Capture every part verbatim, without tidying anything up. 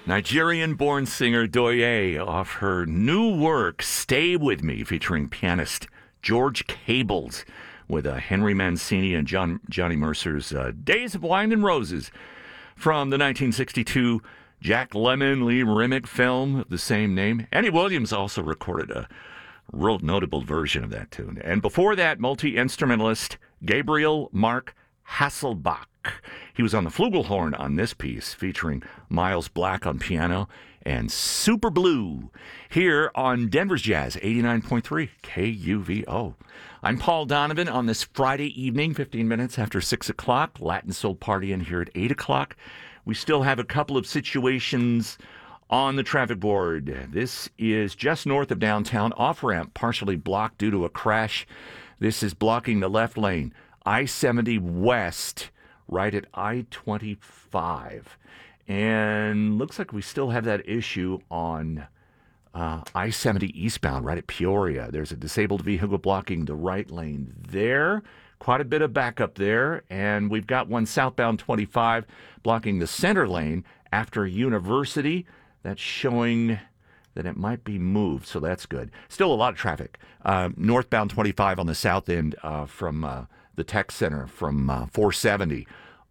Nigerian-born singer Doye off her new work, Stay With Me, featuring pianist George Cables, with uh, Henry Mancini and John, Johnny Mercer's uh, Days of Wine and Roses, from the nineteen sixty-two Jack Lemmon Lee Remick film of the same name. Andy Williams also recorded a real notable version of that tune. And before that, multi-instrumentalist Gabriel Mark Hasselbach. He was on the flugelhorn on this piece, featuring Miles Black on piano and Super Blue, here on Denver's Jazz, eighty-nine point three K U V O. I'm Paul Donovan on this Friday evening, fifteen minutes after six o'clock. Latin Soul Party in here at eight o'clock. We still have a couple of situations on the traffic board. This is just north of downtown, off-ramp, partially blocked due to a crash. This is blocking the left lane. I seventy west, right at I twenty-five. And looks like we still have that issue on uh, I seventy eastbound, right at Peoria. There's a disabled vehicle blocking the right lane there. Quite a bit of backup there. And we've got one southbound twenty-five blocking the center lane after University. That's showing that it might be moved, so that's good. Still a lot of traffic. Uh, northbound twenty-five on the south end uh, from uh, the Tech Center from uh, four seventy.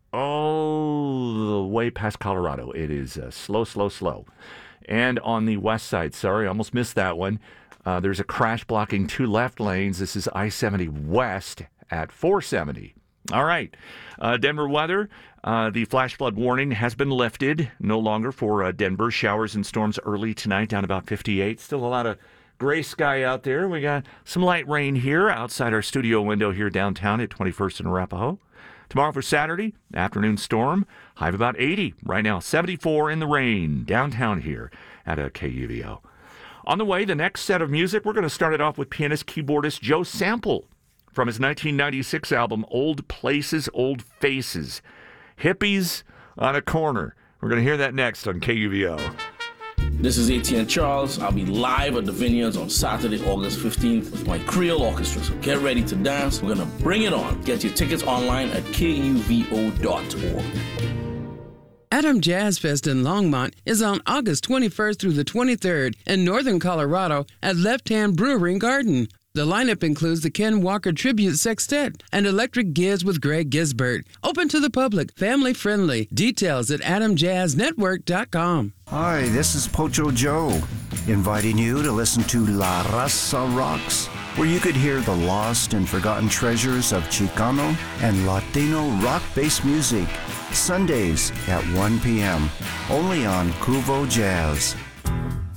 all the way past Colorado. It is uh, slow, slow, slow. And on the west side, sorry, almost missed that one. Uh, there's a crash blocking two left lanes. This is I seventy west at four seventy. All right. Uh, Denver weather. Uh, the flash flood warning has been lifted. No longer for uh, Denver. Showers and storms early tonight, down about fifty-eight. Still a lot of gray sky out there. We got some light rain here outside our studio window here downtown at twenty-first and Arapahoe. Tomorrow for Saturday, afternoon storm, high of about eighty. Right now, seventy-four in the rain downtown here at a K U V O. On the way, the next set of music, we're going to start it off with pianist-keyboardist Joe Sample from his nineteen ninety-six album, Old Places, Old Faces. Hippies on a Corner. We're going to hear that next on K U V O. This is A T N Charles. I'll be live at the Vineyards on Saturday, August fifteenth with my Creole Orchestra. So get ready to dance. We're going to bring it on. Get your tickets online at K U V O dot org. Adam Jazz Fest in Longmont is on August twenty-first through the twenty-third in northern Colorado at Left Hand Brewery and Garden. The lineup includes the Ken Walker Tribute Sextet and Electric Giz with Greg Gisbert. Open to the public, family friendly. Details at adam jazz network dot com. Hi, this is Pocho Joe, inviting you to listen to La Raza Rocks, where you could hear the lost and forgotten treasures of Chicano and Latino rock-based music, Sundays at one p.m., only on Cuvo Jazz.